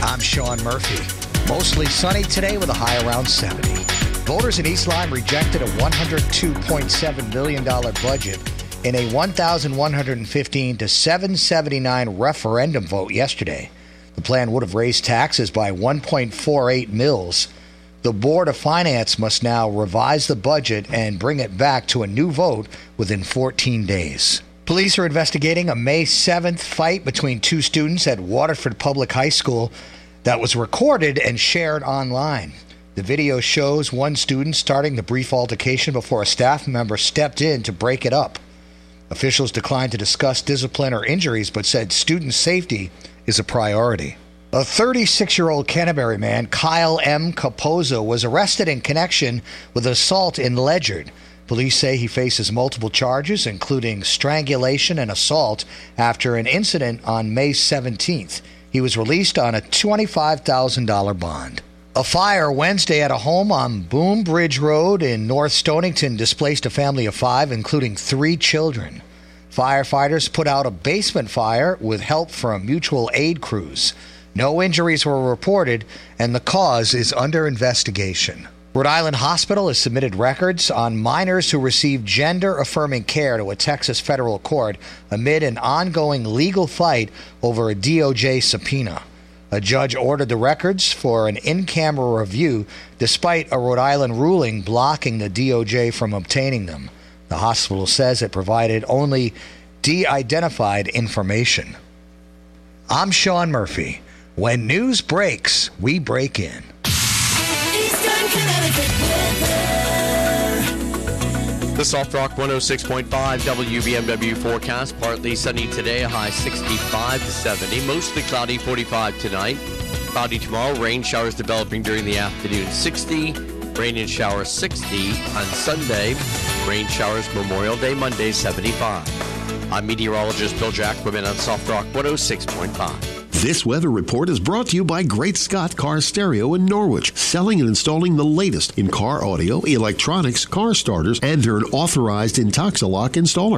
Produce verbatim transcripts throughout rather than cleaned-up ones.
I'm Sean Murphy. Mostly sunny today with a high around seventy. Voters in East Lyme rejected a one hundred two point seven million dollars budget in a one thousand one hundred fifteen to seven seventy-nine referendum vote yesterday. The plan would have raised taxes by one point four eight mils. The Board of Finance must now revise the budget and bring it back to a new vote within fourteen days. Police are investigating a May seventh fight between two students at Waterford Public High School that was recorded and shared online. The video shows one student starting the brief altercation before a staff member stepped in to break it up. Officials declined to discuss discipline or injuries, but said student safety is a priority. A thirty-six-year-old Canterbury man, Kyle M. Capozzo, was arrested in connection with assault in Ledyard. Police say he faces multiple charges, including strangulation and assault, after an incident on May seventeenth. He was released on a twenty-five thousand dollars bond. A fire Wednesday at a home on Boom Bridge Road in North Stonington displaced a family of five, including three children. Firefighters put out a basement fire with help from mutual aid crews. No injuries were reported, and the cause is under investigation. Rhode Island Hospital has submitted records on minors who received gender-affirming care to a Texas federal court amid an ongoing legal fight over a D O J subpoena. A judge ordered the records for an in-camera review, despite a Rhode Island ruling blocking the D O J from obtaining them. The hospital says it provided only de-identified information. I'm Sean Murphy. When news breaks, we break in. Eastern Connecticut weather. The Soft Rock one oh six point five W B M W forecast. Partly sunny today, a high sixty-five to seventy. Mostly cloudy, forty-five tonight. Cloudy tomorrow, rain showers developing during the afternoon, sixty. Rain and showers, sixty. On Sunday, rain showers Memorial Day, Monday, seventy-five. I'm meteorologist Bill Jackman on Soft Rock one oh six point five. This weather report is brought to you by Great Scott Car Stereo in Norwich, selling and installing the latest in car audio, electronics, car starters, and they're an authorized Intoxilock installer.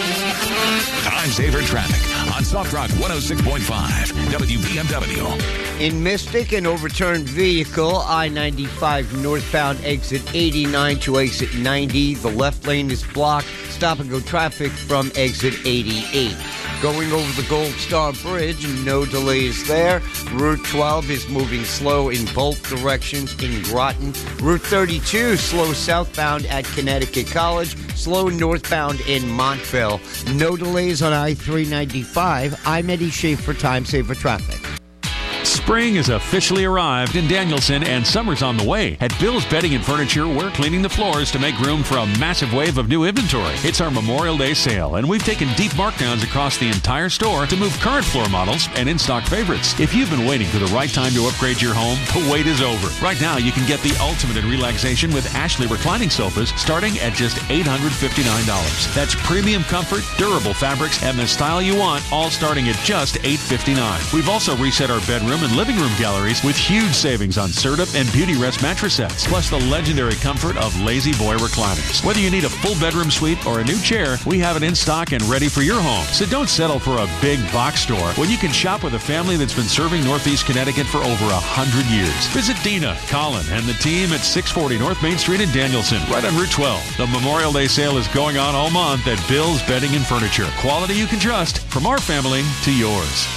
Time saver traffic on Soft Rock one oh six point five W B M W. In Mystic, an overturned vehicle, I ninety-five northbound exit eighty-nine to exit ninety. The left lane is blocked. Stop and go traffic from exit eighty-eight. Going over the Gold Star Bridge, no delays there. Route twelve is moving slow in both directions in Groton. Route thirty-two, slow southbound at Connecticut College. Slow northbound in Montville. No delays on I three ninety-five. I'm Eddie Schaefer, Time Saver Traffic. Spring has officially arrived in Danielson, and summer's on the way. At Bill's Bedding and Furniture, we're cleaning the floors to make room for a massive wave of new inventory. It's our Memorial Day sale, and we've taken deep markdowns across the entire store to move current floor models and in-stock favorites. If you've been waiting for the right time to upgrade your home, the wait is over. Right now, you can get the ultimate in relaxation with Ashley reclining sofas starting at just eight hundred fifty-nine dollars. That's premium comfort, durable fabrics, and the style you want, all starting at just eight hundred fifty-nine dollars. We've also reset our bedroom and living room galleries with huge savings on Serta and Beauty Rest mattress sets, plus the legendary comfort of Lazy Boy recliners. Whether you need a full bedroom suite or a new chair, we have it in stock and ready for your home. So don't settle for a big box store when you can shop with a family that's been serving Northeast Connecticut for over a hundred years. Visit Dina, Colin, and the team at six forty North Main Street in Danielson, right on Route twelve. The Memorial Day sale is going on all month at Bill's Bedding and Furniture. Quality you can trust, from our family to yours.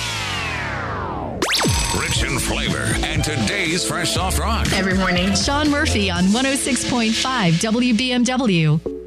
Rich in flavor and today's Fresh Soft Rock. Every morning, Sean Murphy on one oh six point five W B M W.